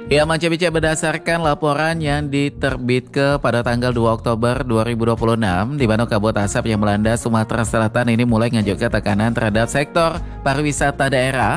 Ya, Manca berdasarkan laporan yang diterbitkan pada tanggal 2 Oktober 2026, di mana kabut asap yang melanda Sumatera Selatan ini mulai menunjukkan tekanan terhadap sektor pariwisata daerah